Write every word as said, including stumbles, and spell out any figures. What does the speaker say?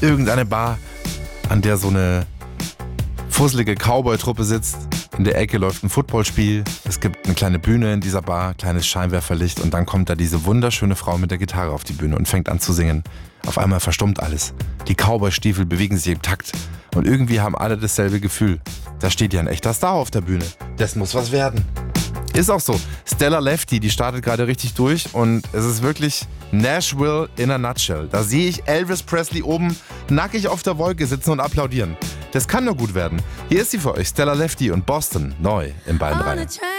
irgendeine Bar, an der so eine fusselige Cowboy-Truppe sitzt. In der Ecke läuft ein Footballspiel. Es gibt eine kleine Bühne in dieser Bar, kleines Scheinwerferlicht und dann kommt da diese wunderschöne Frau mit der Gitarre auf die Bühne und fängt an zu singen. Auf einmal verstummt alles. Die Cowboy-Stiefel bewegen sich im Takt und irgendwie haben alle dasselbe Gefühl. Da steht ja ein echter Star auf der Bühne. Das muss was werden. Ist auch so. Stella Lefty, die startet gerade richtig durch und es ist wirklich Nashville in a nutshell. Da sehe ich Elvis Presley oben nackig auf der Wolke sitzen und applaudieren. Das kann nur gut werden. Hier ist sie für euch, Stella Lefty und Boston, neu im Bein rein.